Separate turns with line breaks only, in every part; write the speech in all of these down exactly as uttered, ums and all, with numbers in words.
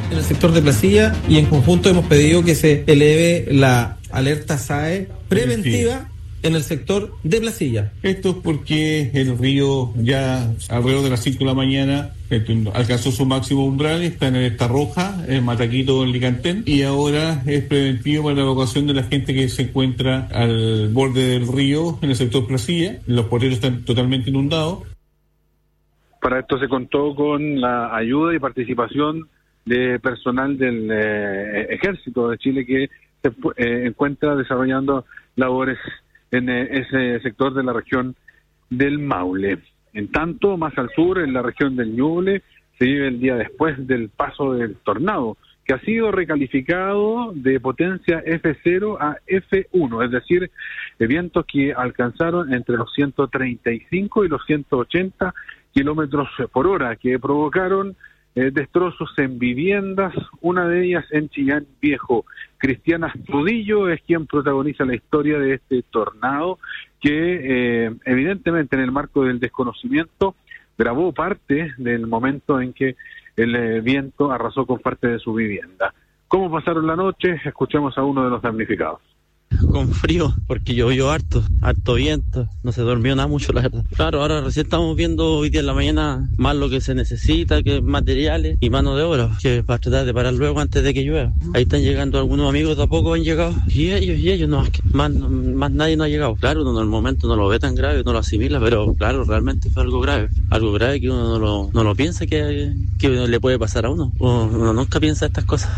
en el sector de Placilla y en conjunto hemos pedido que se eleve la alerta S A E preventiva en el sector de Placilla.
Esto es porque el río ya alrededor de las cinco de la mañana alcanzó su máximo umbral, está en alerta roja, en Mataquito, en Licantén, y ahora es preventivo para la evacuación de la gente que se encuentra al borde del río en el sector Placilla. Los porteros están totalmente inundados.
Para esto se contó con la ayuda y participación de personal del eh, Ejército de Chile que se eh, encuentra desarrollando labores en ese sector de la región del Maule. En tanto, más al sur, en la región del Ñuble, se vive el día después del paso del tornado, que ha sido recalificado de potencia F cero a F uno, es decir, de vientos que alcanzaron entre los ciento treinta y cinco y los ciento ochenta kilómetros por hora, que provocaron Eh, destrozos en viviendas, una de ellas en Chillán Viejo. Cristiana Astudillo es quien protagoniza la historia de este tornado que eh, evidentemente en el marco del desconocimiento grabó parte del momento en que el eh, viento arrasó con parte de su vivienda. ¿Cómo pasaron la noche? Escuchemos a uno de los damnificados.
Con frío, porque llovió harto, harto viento, no se durmió nada mucho, la verdad. Claro, ahora recién estamos viendo hoy día en la mañana más lo que se necesita, que materiales y mano de obra, que para tratar de parar luego antes de que llueva. Ahí están llegando algunos amigos, de a poco han llegado, y ellos, y ellos, no, más, más nadie no ha llegado. Claro, uno en el momento no lo ve tan grave, no lo asimila, pero claro, realmente fue algo grave, algo grave que uno no lo, no lo piensa que, que le puede pasar a uno, uno nunca piensa estas cosas.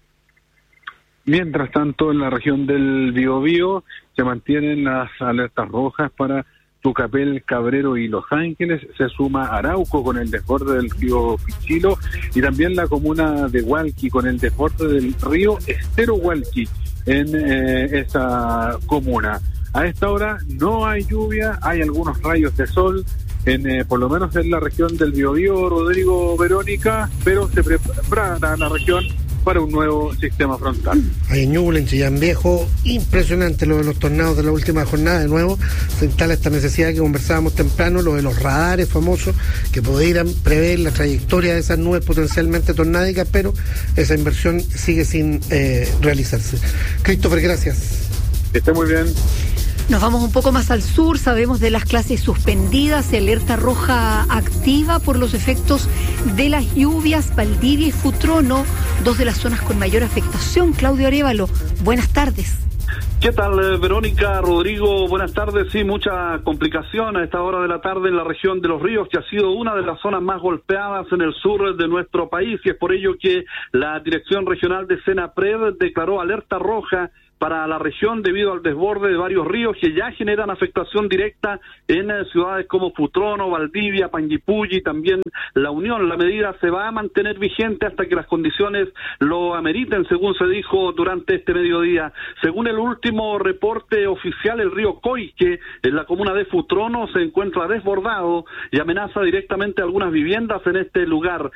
Mientras tanto, en la región del Biobío se mantienen las alertas rojas para Tucapel, Cabrero y Los Ángeles. Se suma Arauco con el desborde del río Pichilo y también la comuna de Hualqui con el desborde del río Estero Hualqui en eh, esa comuna. A esta hora no hay lluvia, hay algunos rayos de sol, en eh, por lo menos en la región del Biobío, Rodrigo, Verónica, pero se prepara la región para un nuevo sistema frontal.
Hay en Ñuble, en Chillán Viejo, impresionante lo de los tornados de la última jornada. De nuevo se instala esta necesidad que conversábamos temprano, lo de los radares famosos que pudieran prever la trayectoria de esas nubes potencialmente tornádicas, pero esa inversión sigue sin eh, realizarse. Christopher, gracias.
Que esté muy bien.
Nos vamos un poco más al sur, sabemos de las clases suspendidas y alerta roja activa por los efectos de las lluvias. Valdivia y Futrono, dos de las zonas con mayor afectación. Claudio Arévalo, buenas tardes.
¿Qué tal, Verónica, Rodrigo? Buenas tardes. Sí, mucha complicación a esta hora de la tarde en la región de Los Ríos, que ha sido una de las zonas más golpeadas en el sur de nuestro país, y es por ello que la Dirección Regional de Senapred declaró alerta roja para la región debido al desborde de varios ríos que ya generan afectación directa en eh, ciudades como Futrono, Valdivia, Panguipulli, también La Unión. La medida se va a mantener vigente hasta que las condiciones lo ameriten, según se dijo durante este mediodía. Según el último reporte oficial, el río Coique, en la comuna de Futrono, se encuentra desbordado y amenaza directamente algunas viviendas en este lugar.